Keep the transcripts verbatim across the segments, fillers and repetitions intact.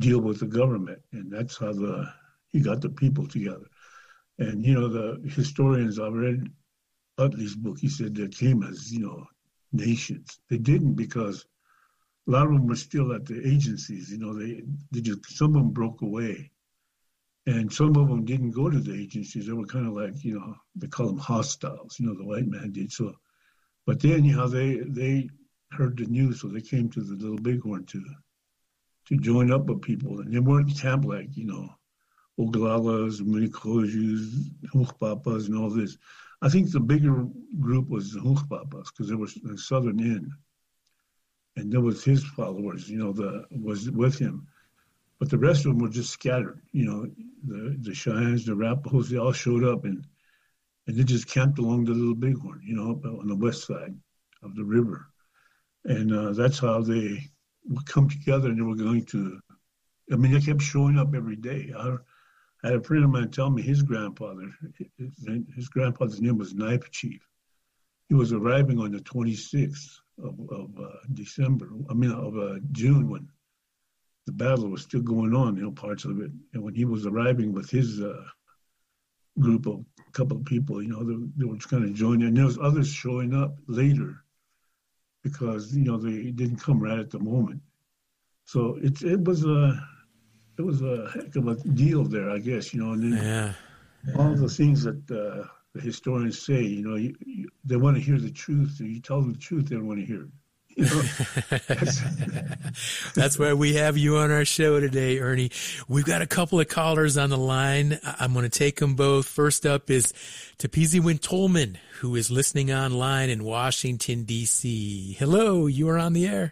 deal with the government, and that's how the he got the people together. And you know, the historians, I read Utley's book. He said they came as, you know, nations. They didn't, because a lot of them were still at the agencies. You know, they they just some of them broke away, and some of them didn't go to the agencies. They were kind of like, you know, they call them hostiles. You know, the white man did so. But then, you know, they they heard the news, so they came to the Little Bighorn to to join up with people, and they weren't camp like, you know, Oglalas, Minikojus, Hunkpapas, and all this. I think the bigger group was the Hunkpapas, because there was the Southern Inn, and there was his followers, you know, the was with him. But the rest of them were just scattered. You know, the the Cheyennes, the Arapahoes, they all showed up, and and they just camped along the Little Bighorn, you know, on the west side of the river. And uh, that's how they would come together, and they were going to, I mean, they kept showing up every day. I, I had a friend of mine tell me his grandfather, his, his grandfather's name was Knife Chief. He was arriving on the twenty-sixth of, of uh, December, I mean, of uh, June, when the battle was still going on, you know, parts of it. And when he was arriving with his uh, group of a couple of people, you know, they, they were kind of joining. And there was others showing up later, because, you know, they didn't come right at the moment. So it it was a it was a heck of a deal there, I guess, you know. And then yeah. all the things that uh, the historians say, you know, you, you, they want to hear the truth. You tell them the truth, they don't want to hear it. You know? that's, that's why we have you on our show today, Ernie. We've got a couple of callers on the line. I'm going to take them both. First up is Tepeziwin Tolman, who is listening online in Washington, D C. Hello, you are on the air.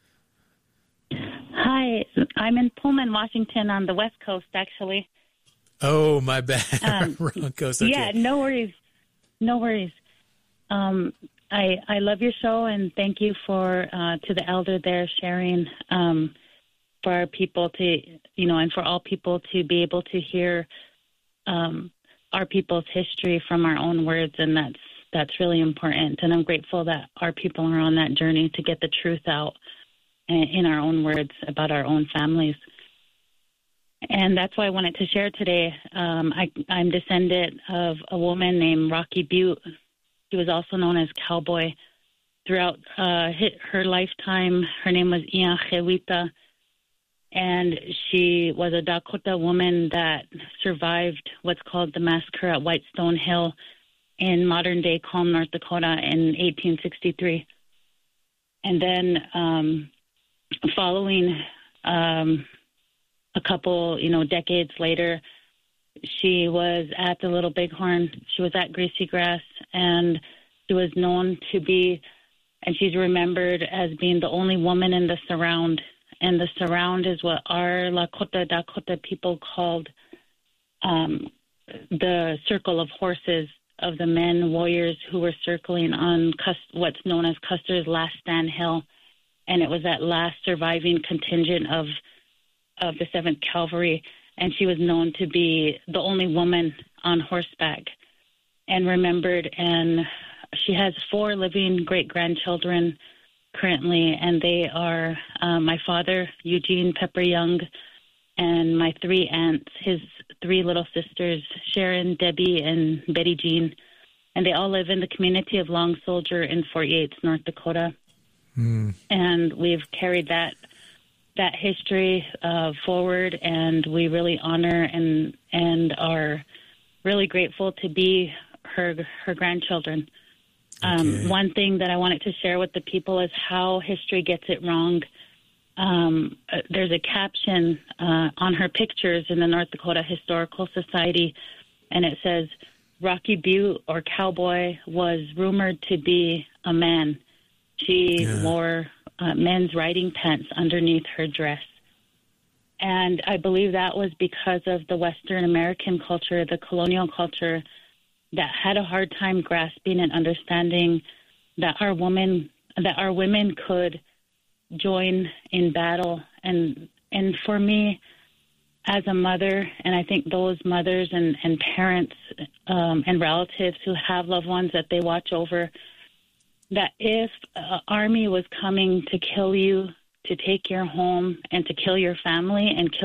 Hi, I'm in Pullman, Washington, on the West Coast, actually. Oh, my bad. Um, Wrong coast. Okay. Yeah, no worries. No worries. Um, I I love your show, and thank you for uh, to the elder there sharing um, for our people to, you know, and for all people to be able to hear um, our people's history from our own words, and that's that's really important. And I'm grateful that our people are on that journey to get the truth out in our own words about our own families. And that's why I wanted to share today. Um, I, I'm descendant of a woman named Rocky Butte. She was also known as Cowboy. Throughout uh, her lifetime, her name was Ia Chewita, and she was a Dakota woman that survived what's called the massacre at Whitestone Hill in modern-day Calm, North Dakota in eighteen sixty-three. And then um, following um, a couple, you know, decades later, she was at the Little Bighorn. She was at Greasy Grass, and she was known to be, and she's remembered as being the only woman in the surround. And the surround is what our Lakota Dakota people called um, the circle of horses, of the men warriors who were circling on Cust- what's known as Custer's Last Stand Hill. And it was that last surviving contingent of of the seventh Cavalry. And she was known to be the only woman on horseback and remembered. And she has four living great-grandchildren currently, and they are uh, my father, Eugene Pepper Young, and my three aunts, his three little sisters, Sharon, Debbie, and Betty Jean. And they all live in the community of Long Soldier in Fort Yates, North Dakota. Mm. And we've carried that that history uh, forward, and we really honor and and are really grateful to be her her grandchildren. Okay. Um, one thing that I wanted to share with the people is how history gets it wrong. Um, uh, there's a caption uh, on her pictures in the North Dakota Historical Society, and it says, Rocky Butte, or Cowboy, was rumored to be a man. She yeah. wore uh, men's riding pants underneath her dress. And I believe that was because of the Western American culture, the colonial culture, that had a hard time grasping and understanding that our women, that our women could join in battle. And and for me, as a mother, and I think those mothers and, and parents um, and relatives who have loved ones that they watch over, that if an army was coming to kill you, to take your home, and to kill your family and kill